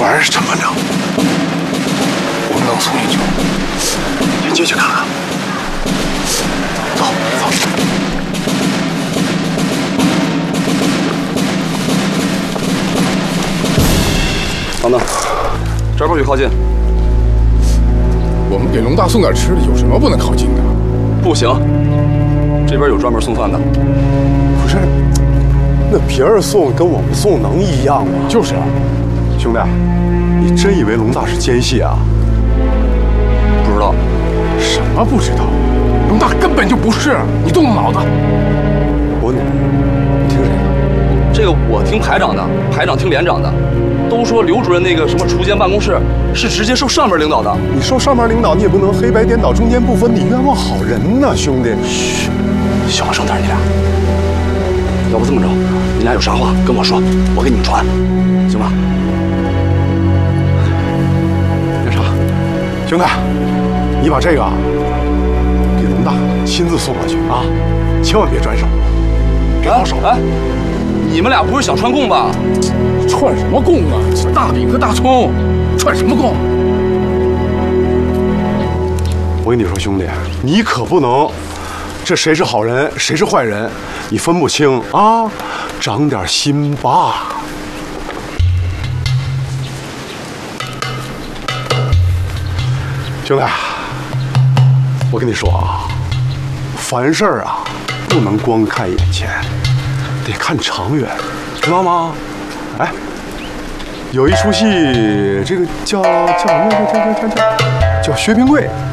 管是怎么着，我们能送进去，先进去看看。走走。 等等，这儿不许靠近。 我们给龙大送点吃的，有什么不能靠近的？ 不行，这边有专门送饭的。 不是，那别人送跟我们送能一样吗？ 就是啊， 兄弟，你真以为龙大是奸细啊？ 不知道。 什么不知道？龙大根本就不是，你动动脑子。 我你听谁的？ 这个我听排长的，排长听连长的。都说刘主任那个什么厨监办公室是直接受上面领导的。 你受上面领导，你也不能黑白颠倒、中间不分，你冤枉好人呢，兄弟。 嘘，小声点，你俩。要不这么着，你俩有啥话跟我说，我给你们传，行吗？那啥， 兄弟，你把这个给龙大亲自送过去啊，千万别转手，别好手。 哎，你们俩不是想串供吧？ 串什么供啊？这大饼和大葱，串什么供？ 我跟你说，兄弟，你可不能，这谁是好人，谁是坏人，你分不清啊！长点心吧。兄弟，我跟你说啊，凡事啊，不能光看眼前，得看长远，知道吗？哎，有一出戏，这个叫什么？叫薛平贵。